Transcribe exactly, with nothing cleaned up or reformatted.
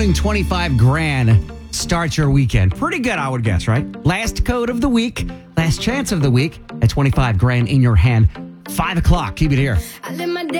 having twenty-five grand start your weekend. Pretty good, I would guess, right? Last code of the week, last chance of the week at twenty-five grand in your hand. Five o'clock. Keep it here.